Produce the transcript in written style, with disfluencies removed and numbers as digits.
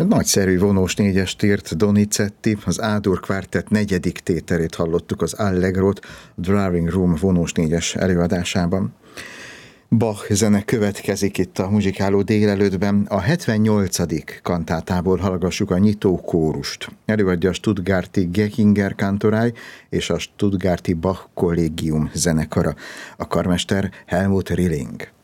Nagyszerű vonós négyest írt Donizetti, az A-dur kvártett negyedik tételét hallottuk az Allegrót Drawing Room vonós négyes előadásában. Bach zene következik itt a Muzsikáló délelőttben. A 78. kantátából hallgassuk a nyitó kórust. Előadja a stuttgarti Gechinger Kantorei és a stuttgarti Bach Kollégium zenekara. A karmester Helmut Rilling.